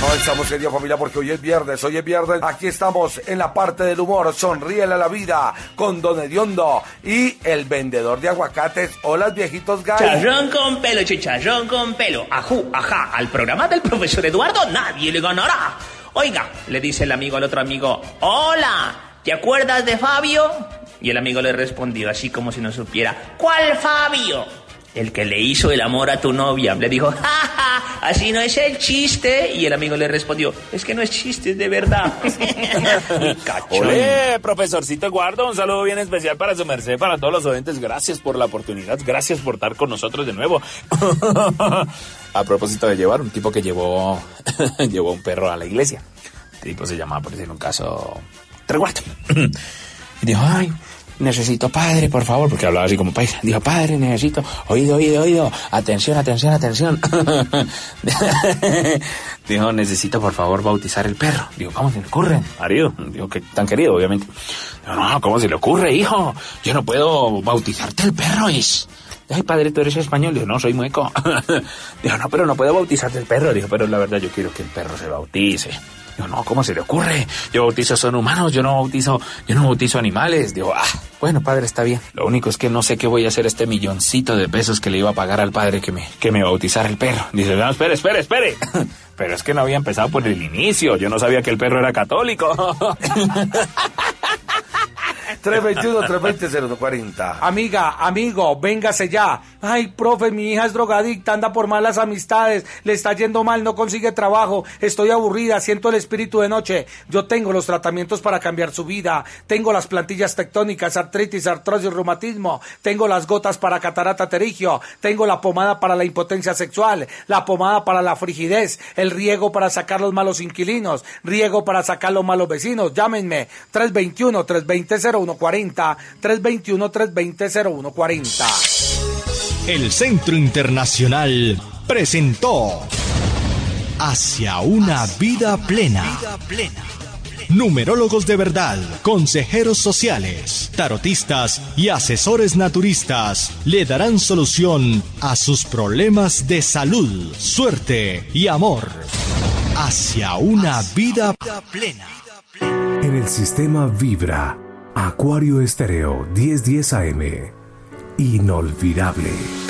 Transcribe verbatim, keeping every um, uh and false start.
Avanzamos, querida familia, porque hoy es viernes, hoy es viernes. Aquí estamos en la parte del humor. Sonríele a la vida con Don Hediondo y el vendedor de aguacates. Hola, viejitos gallos. Chicharrón con pelo, chicharrón con pelo. Ajú, ajá, al programa del profesor Eduardo nadie le ganará. Oiga, le dice el amigo al otro amigo, hola, ¿te acuerdas de Fabio? Y el amigo le respondió así como si no supiera, ¿cuál Fabio? El que le hizo el amor a tu novia. Le dijo, ja, ja, así no es el chiste. Y el amigo le respondió, es que no es chiste, es de verdad. Olé, profesorcito Eduardo, un saludo bien especial para su merced, para todos los oyentes. Gracias por la oportunidad, gracias por estar con nosotros de nuevo. A propósito de llevar, un tipo que llevó, llevó un perro a la iglesia. El tipo se llamaba, por decir un caso, Treguardo. Y dijo, ay, necesito padre, por favor, porque hablaba así como paisa. Dijo, padre, necesito, oído, oído, oído, atención, atención, atención. Dijo, necesito, por favor, bautizar el perro. Digo, ¿cómo se le ocurre, marido? Digo, que tan querido, obviamente. Digo, no, ¿cómo se le ocurre, hijo? Yo no puedo bautizarte el perro, es... Ay, padre, ¿tú eres español? Dijo, no, soy mueco. Dijo, no, pero no puedo bautizarte el perro. Dijo, pero la verdad yo quiero que el perro se bautice. Digo, no, ¿cómo se le ocurre? Yo bautizo son humanos, yo no bautizo, yo no bautizo animales. Digo, ah, bueno, padre, está bien. Lo único es que no sé qué voy a hacer este milloncito de pesos que le iba a pagar al padre que me, que me bautizara el perro. Dice, no, espere, espere, espere. Pero es que no había empezado por el inicio. Yo no sabía que el perro era católico. tres veintiuno, tres veinte, cero cuarenta. Amiga, amigo, véngase ya. Ay, profe, mi hija es drogadicta, anda por malas amistades, le está yendo mal, no consigue trabajo, estoy aburrida, siento el espíritu de noche. Yo tengo los tratamientos para cambiar su vida, tengo las plantillas tectónicas, artritis, artrosis, reumatismo, tengo las gotas para catarata pterigio, tengo la pomada para la impotencia sexual, la pomada para la frigidez, el riego para sacar los malos inquilinos, riego para sacar los malos vecinos. Llámenme, tres veintiuno, tres veinte, cero uno cuarenta, tres veintiuno, tres veinte, cero uno cuarenta. El Centro Internacional presentó Hacia una vida plena. Numerólogos de verdad, consejeros sociales, tarotistas y asesores naturistas le darán solución a sus problemas de salud, suerte y amor. Hacia una vida plena. En el sistema Vibra, Acuario Estéreo diez diez A M. Inolvidable.